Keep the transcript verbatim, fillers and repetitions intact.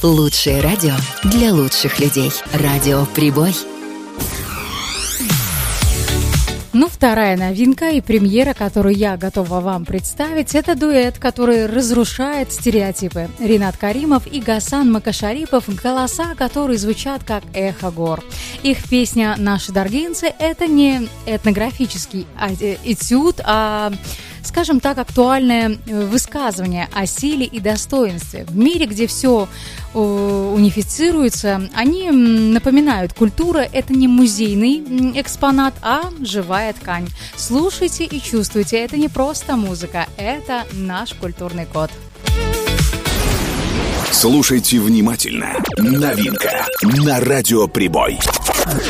Лучшее радио для лучших людей. Радио Прибой. Ну, вторая новинка и премьера, которую я готова вам представить, это дуэт, который разрушает стереотипы. Ринат Каримов и Гасан Макашарипов, голоса, которые звучат как эхо гор. Их песня «Наши даргинцы» — это не этнографический этюд, а, скажем так, актуальное высказывание о силе и достоинстве. В мире, где все унифицируется, они напоминают, культура — это не музейный экспонат, а живая ткань. Слушайте и чувствуйте, это не просто музыка, это наш культурный код. Слушайте внимательно. Новинка на Радио Прибой.